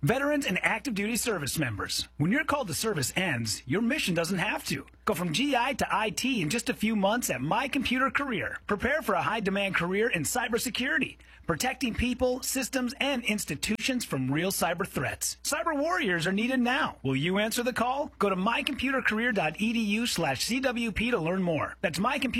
Veterans and active duty service members. When your call to service ends, your mission doesn't have to. Go from GI to IT in just a few months at My Computer Career. Prepare for a high-demand career in cybersecurity, protecting people, systems, and institutions from real cyber threats. Cyber warriors are needed now. Will you answer the call? Go to mycomputercareer.edu/CWP to learn more. That's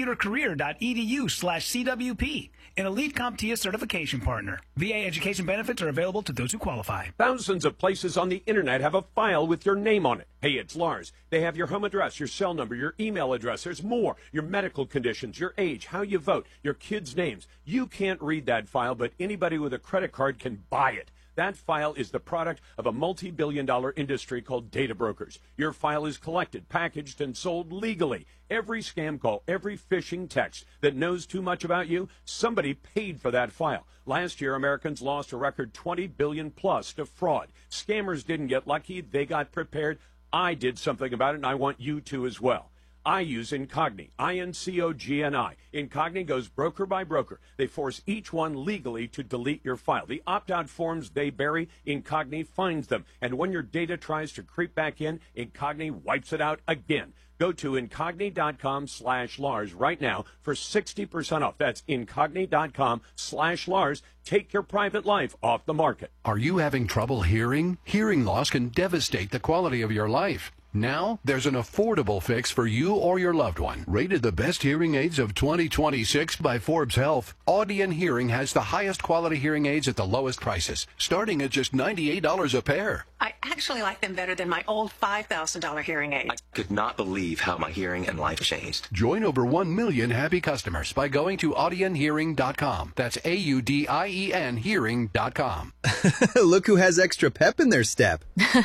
mycomputercareer.edu/CWP. An Elite CompTIA certification partner. VA education benefits are available to those who qualify. Thousands of places on the internet have a file with your name on it. Hey, it's Lars. They have your home address, your cell number, your email address. There's more. Your medical conditions, your age, how you vote, your kids' names. You can't read that file, but anybody with a credit card can buy it. That file is the product of a multi-billion-dollar industry called data brokers. Your file is collected, packaged, and sold legally. Every scam call, every phishing text that knows too much about you, somebody paid for that file. Last year, Americans lost a record $20 billion plus to fraud. Scammers didn't get lucky. They got prepared. I did something about it, and I want you to as well. I use Incogni, I-N-C-O-G-N-I. Incogni goes broker by broker. They force each one legally to delete your file. The opt-out forms they bury, Incogni finds them. And when your data tries to creep back in, Incogni wipes it out again. Go to Incogni.com/Lars right now for 60% off. That's Incogni.com/Lars. Take your private life off the market. Are you having trouble hearing? Hearing loss can devastate the quality of your life. Now, there's an affordable fix for you or your loved one. Rated the best hearing aids of 2026 by Forbes Health, Audion Hearing has the highest quality hearing aids at the lowest prices, starting at just $98 a pair. I actually like them better than my old $5,000 hearing aid. I could not believe how my hearing and life changed. Join over 1 million happy customers by going to audionhearing.com. That's AUDIEN hearing.com. Look who has extra pep in their step.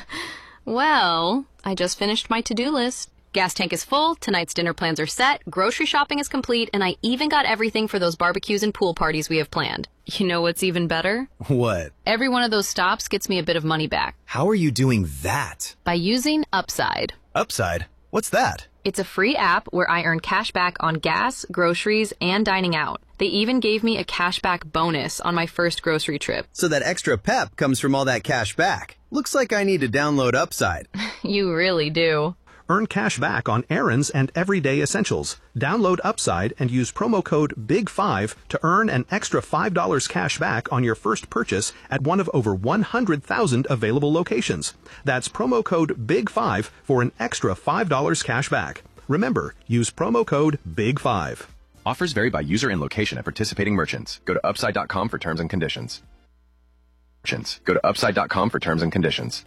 Well, I just finished my to-do list. Gas tank is full, tonight's dinner plans are set, grocery shopping is complete, and I even got everything for those barbecues and pool parties we have planned. You know what's even better? What? Every one of those stops gets me a bit of money back. How are you doing that? By using Upside. Upside? What's that? It's a free app where I earn cash back on gas, groceries, and dining out. They even gave me a cashback bonus on my first grocery trip. So that extra pep comes from all that cash back. Looks like I need to download Upside. You really do. Earn cash back on errands and everyday essentials. Download Upside and use promo code BIG5 to earn an extra $5 cash back on your first purchase at one of over 100,000 available locations. That's promo code BIG5 for an extra $5 cash back. Remember, use promo code BIG5. Offers vary by user and location at participating merchants. Go to upside.com for terms and conditions. Go to upside.com for terms and conditions.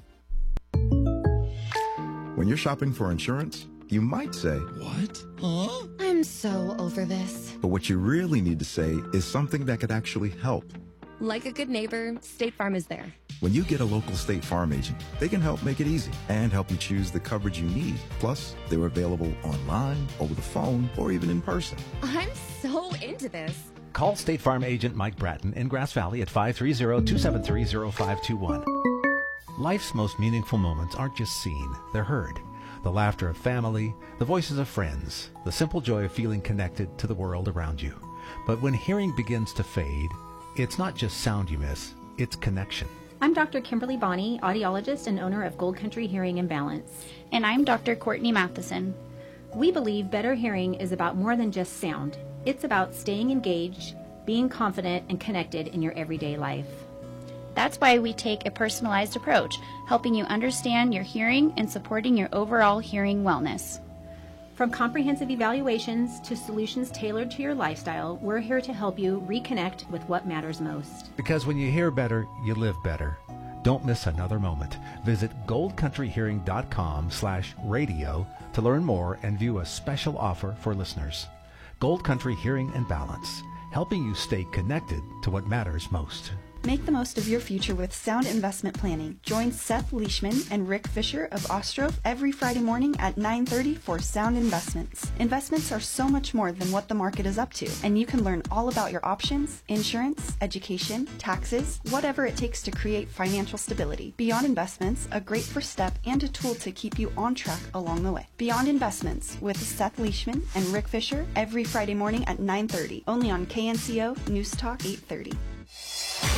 When you're shopping for insurance, you might say, "What? Huh?" I'm so over this. But what you really need to say is something that could actually help. Like a good neighbor, State Farm is there. When you get a local State Farm agent, they can help make it easy and help you choose the coverage you need. Plus, they're available online, over the phone, or even in person. I'm so into this. Call State Farm agent Mike Bratton in Grass Valley at 530-273-0521. Life's most meaningful moments aren't just seen, they're heard. The laughter of family, the voices of friends, the simple joy of feeling connected to the world around you. But when hearing begins to fade, it's not just sound you miss, it's connection. I'm Dr. Kimberly Bonney, audiologist and owner of Gold Country Hearing and Balance. And I'm Dr. Courtney Matheson. We believe better hearing is about more than just sound. It's about staying engaged, being confident, and connected in your everyday life. That's why we take a personalized approach, helping you understand your hearing and supporting your overall hearing wellness. From comprehensive evaluations to solutions tailored to your lifestyle, we're here to help you reconnect with what matters most. Because when you hear better, you live better. Don't miss another moment. Visit goldcountryhearing.com/radio to learn more and view a special offer for listeners. Gold Country Hearing and Balance, helping you stay connected to what matters most. Make the most of your future with sound investment planning. Join Seth Leishman and Rick Fisher of Ostroff every Friday morning at 9:30 for Sound Investments. Investments are so much more than what the market is up to, and you can learn all about your options, insurance, education, taxes, whatever it takes to create financial stability. Beyond Investments, a great first step and a tool to keep you on track along the way. Beyond Investments with Seth Leishman and Rick Fisher every Friday morning at 9:30, only on KNCO News Talk 830.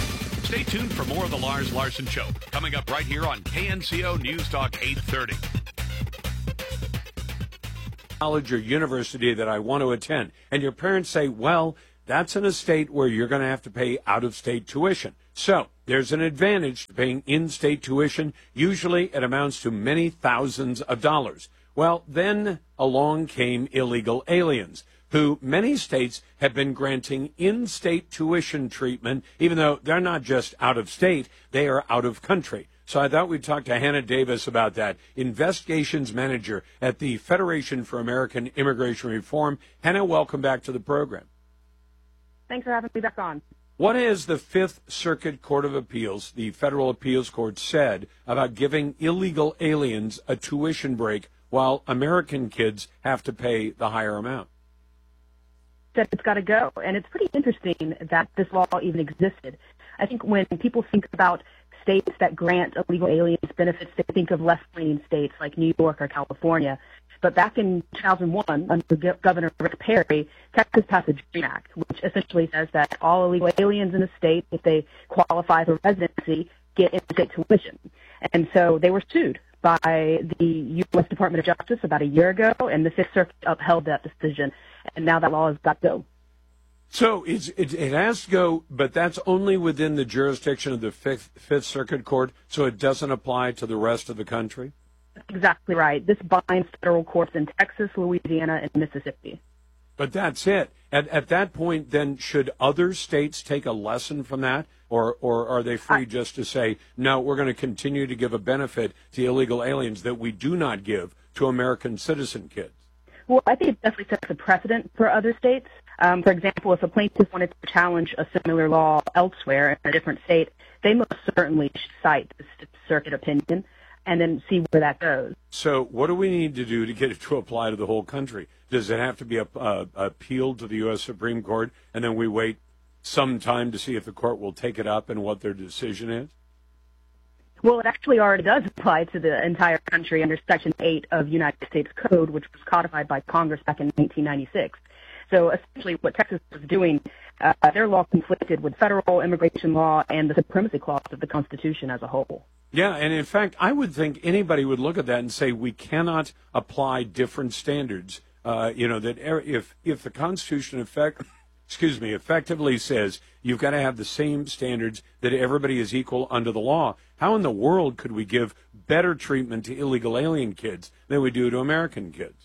Stay tuned for more of the Lars Larson Show, coming up right here on KNCO News Talk 830. College or university that I want to attend. And your parents say, well, that's in a state where you're going to have to pay out-of-state tuition. So there's an advantage to paying in-state tuition. Usually it amounts to many thousands of dollars. Well, then along came illegal aliens, who many states have been granting in-state tuition treatment, even though they're not just out of state, they are out of country. So I thought we'd talk to Hannah Davis about that, investigations manager at the Federation for American Immigration Reform. Hannah, welcome back to the program. Thanks for having me back on. What has the Fifth Circuit Court of Appeals, the federal appeals court, said about giving illegal aliens a tuition break while American kids have to pay the higher amount? That it's got to go. And it's pretty interesting that this law even existed. I think when people think about states that grant illegal aliens benefits, they think of left-leaning states like New York or California. But back in 2001, under Governor Rick Perry, Texas passed the DREAM Act, which essentially says that all illegal aliens in the state, if they qualify for residency, get in-state tuition. And so they were sued by the U.S. Department of Justice about a year ago, and the Fifth Circuit upheld that decision. And now that law has got to go. So it has to go, but that's only within the jurisdiction of the Fifth Circuit Court, so it doesn't apply to the rest of the country? Exactly right. This binds federal courts in Texas, Louisiana, and Mississippi. But that's it. At that point, then, should other states take a lesson from that? Or are they free just to say, no, we're going to continue to give a benefit to illegal aliens that we do not give to American citizen kids? Well, I think it definitely sets a precedent for other states. For example, if a plaintiff wanted to challenge a similar law elsewhere in a different state, they most certainly should cite the circuit opinion and then see where that goes. So what do we need to do to get it to apply to the whole country? Does it have to be appealed to the U.S. Supreme Court, and then we wait some time to see if the court will take it up and what their decision is? Well, it actually already does apply to the entire country under Section 8 of United States Code, which was codified by Congress back in 1996. So essentially what Texas was doing, their law conflicted with federal immigration law and the supremacy clause of the Constitution as a whole. Yeah, and in fact, I would think anybody would look at that and say we cannot apply different standards. That if the Constitution effectively says you've got to have the same standards, that everybody is equal under the law, how in the world could we give better treatment to illegal alien kids than we do to American kids?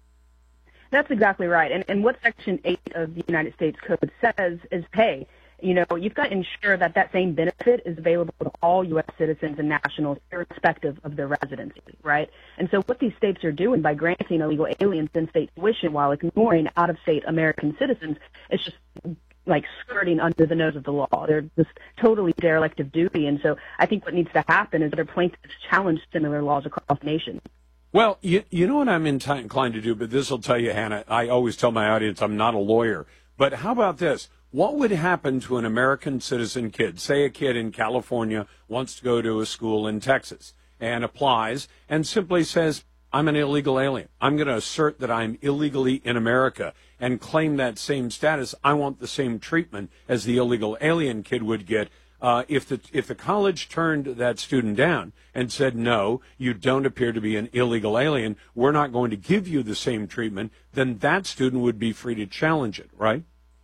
That's exactly right. And what Section 8 of the United States Code says is, hey, you've got to ensure that that same benefit is available to all U.S. citizens and nationals, irrespective of their residency, right? And so what these states are doing by granting illegal aliens in-state tuition while ignoring out-of-state American citizens is just like skirting under the nose of the law. They're just totally derelict of duty. And so I think what needs to happen is other plaintiffs challenge similar laws across nations. Well, you know what I'm inclined to do, but this will tell you, Hannah, I always tell my audience I'm not a lawyer. But how about this? What would happen to an American citizen kid, say a kid in California wants to go to a school in Texas and applies and simply says, I'm an illegal alien. I'm going to assert that I'm illegally in America and claim that same status. I want the same treatment as the illegal alien kid would get. If the college turned that student down and said, no, you don't appear to be an illegal alien, we're not going to give you the same treatment, then that student would be free to challenge it, right?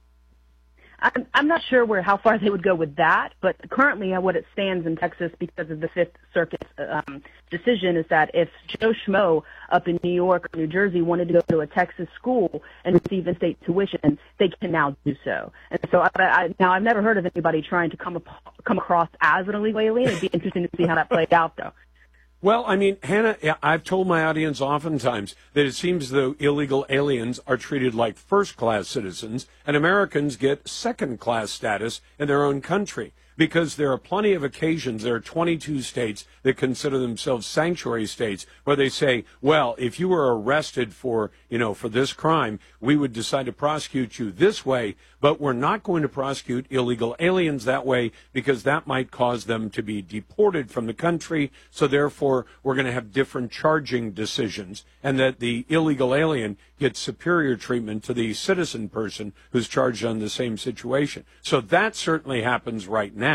I'm not sure how far they would go with that, but currently what it stands in Texas because of the Fifth Circuit's decision is that if Joe Schmo up in New York or New Jersey wanted to go to a Texas school and receive in-state tuition, they can now do so. And so now I've never heard of anybody trying to come across as an illegal alien. It'd be interesting to see how that played out, though. Well, I mean, Hannah, I've told my audience oftentimes that it seems as though illegal aliens are treated like first-class citizens and Americans get second-class status in their own country. Because there are plenty of occasions, there are 22 states that consider themselves sanctuary states where they say, well, if you were arrested for this crime, we would decide to prosecute you this way, but we're not going to prosecute illegal aliens that way because that might cause them to be deported from the country. So therefore, we're going to have different charging decisions and that the illegal alien gets superior treatment to the citizen person who's charged on the same situation. So that certainly happens right now.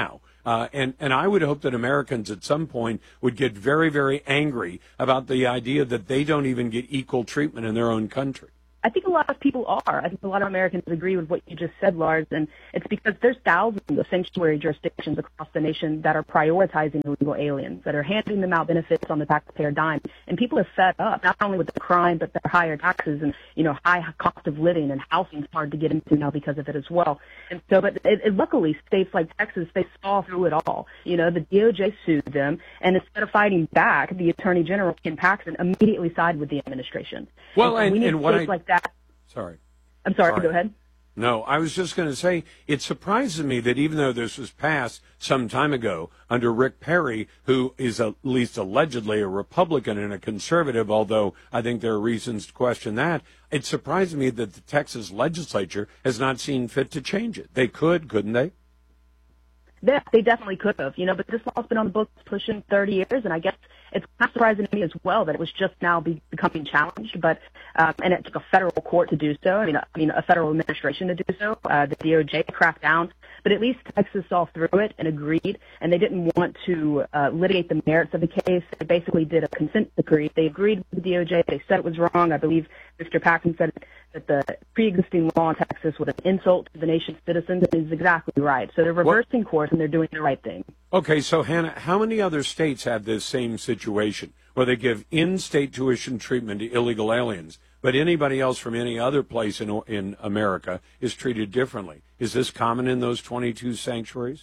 And I would hope that Americans at some point would get very, very angry about the idea that they don't even get equal treatment in their own country. I think a lot of people are. I think a lot of Americans agree with what you just said, Lars, and it's because there's thousands of sanctuary jurisdictions across the nation that are prioritizing illegal aliens, that are handing them out benefits on the taxpayer dime, and people are fed up, not only with the crime, but their higher taxes and, high cost of living, and housing's hard to get into now because of it as well. And so, but luckily, states like Texas, they saw through it all. The DOJ sued them, and instead of fighting back, the Attorney General, Ken Paxton, immediately sided with the administration. Well, and we need states like that. Sorry. I'm sorry, go ahead. No, I was just going to say, it surprises me that even though this was passed some time ago under Rick Perry, who is at least allegedly a Republican and a conservative, although I think there are reasons to question that, it surprises me that the Texas legislature has not seen fit to change it. They could, couldn't they? Yeah, they definitely could have, but this law's been on the books pushing 30 years, and I guess it's kind of surprising to me as well that it was just now becoming challenged, but and it took a federal court to do so. I mean, a federal administration to do so. The DOJ cracked down, but at least Texas saw through it and agreed, and they didn't want to litigate the merits of the case. They basically did a consent decree. They agreed with the DOJ. They said it was wrong. I believe Mr. Paxton said that the pre-existing law in Texas was an insult to the nation's citizens. It is exactly right. So they're reversing course, and they're doing the right thing. Okay, so Hannah, how many other states have this same situation where they give in-state tuition treatment to illegal aliens, but anybody else from any other place in America is treated differently? Is this common in those 22 sanctuaries?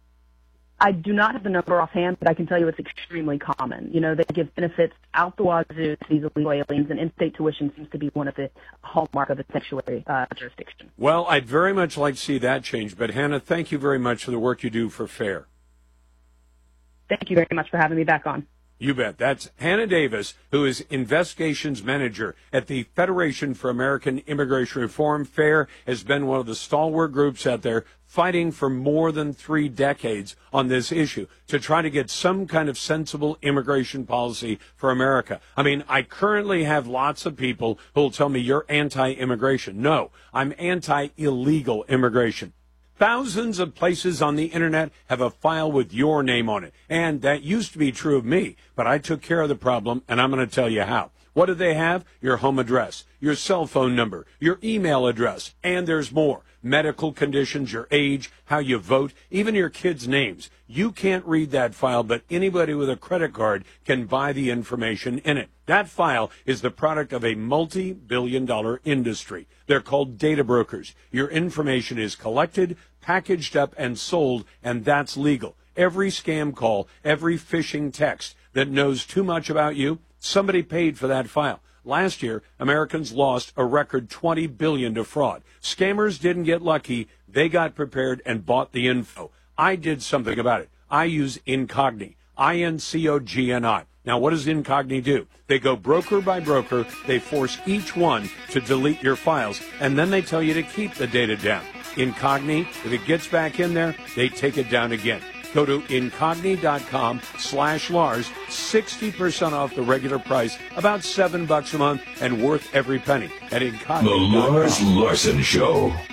I do not have the number offhand, but I can tell you it's extremely common. They give benefits out the wazoo to these illegal aliens, and in-state tuition seems to be one of the hallmark of the sanctuary jurisdiction. Well, I'd very much like to see that change, but Hannah, thank you very much for the work you do for FAIR. Thank you very much for having me back on. You bet. That's Hannah Davis, who is Investigations Manager at the Federation for American Immigration Reform. FAIR has been one of the stalwart groups out there fighting for more than 3 decades on this issue to try to get some kind of sensible immigration policy for America. I mean, I currently have lots of people who will tell me you're anti-immigration. No, I'm anti-illegal immigration. Thousands of places on the internet have a file with your name on it. And that used to be true of me, but I took care of the problem, and I'm going to tell you how. What do they have? Your home address, your cell phone number, your email address, and there's more. Medical conditions, your age, how you vote, even your kids' names. You can't read that file, but anybody with a credit card can buy the information in it. That file is the product of a multi-billion-dollar industry. They're called data brokers. Your information is collected, packaged up, and sold, and that's legal. Every scam call, every phishing text that knows too much about you, somebody paid for that file. Last year, Americans lost a record $20 billion to fraud. Scammers didn't get lucky. They got prepared and bought the info. I did something about it. I use Incogni, INCOGNI. Now, what does Incogni do? They go broker by broker. They force each one to delete your files, and then they tell you to keep the data down. Incogni, if it gets back in there, they take it down again. Go to Incogni.com/Lars, 60% off the regular price, about $7 a month, and worth every penny at Incogni.com. The Lars Larson Show.